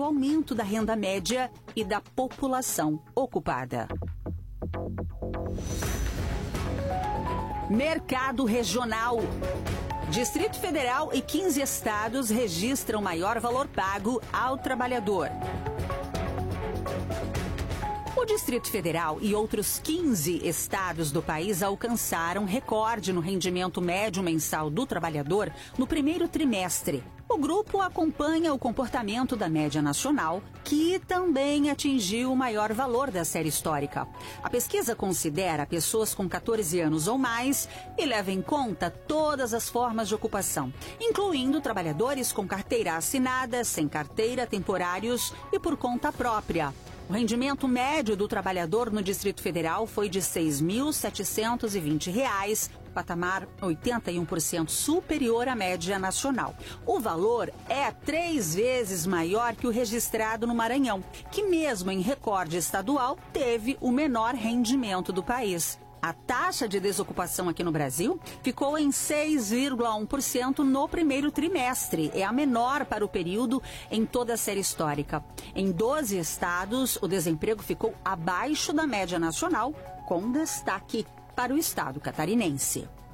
aumento da renda média e da população ocupada. Mercado regional. Distrito Federal e 15 estados registram maior valor pago ao trabalhador. O Distrito Federal e outros 15 estados do país alcançaram recorde no rendimento médio mensal do trabalhador no primeiro trimestre. O grupo acompanha o comportamento da média nacional, que também atingiu o maior valor da série histórica. A pesquisa considera pessoas com 14 anos ou mais e leva em conta todas as formas de ocupação, incluindo trabalhadores com carteira assinada, sem carteira, temporários e por conta própria. O rendimento médio do trabalhador no Distrito Federal foi de R$ 6.720, patamar 81% superior à média nacional. O valor é 3 vezes maior que o registrado no Maranhão, que mesmo em recorde estadual teve o menor rendimento do país. A taxa de desocupação aqui no Brasil ficou em 6,1% no primeiro trimestre. É a menor para o período em toda a série histórica. Em 12 estados, o desemprego ficou abaixo da média nacional, com destaque para o estado catarinense.